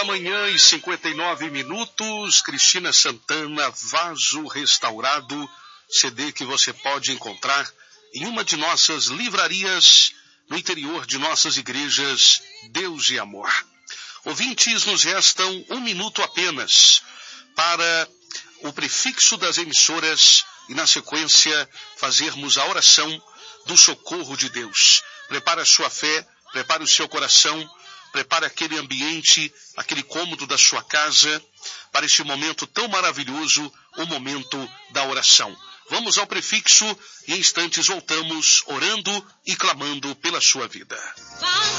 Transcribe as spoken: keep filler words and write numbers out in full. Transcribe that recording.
manhã e cinquenta e nove minutos, Cristina Santana, Vaso Restaurado, C D que você pode encontrar em uma de nossas livrarias no interior de nossas igrejas Deus e Amor. Ouvintes, nos restam um minuto apenas para o prefixo das emissoras e, na sequência, fazermos a oração do socorro de Deus. Prepare a sua fé, prepare o seu coração, prepare aquele ambiente, aquele cômodo da sua casa para este momento tão maravilhoso, o momento da oração. Vamos ao prefixo e em instantes voltamos orando e clamando pela sua vida.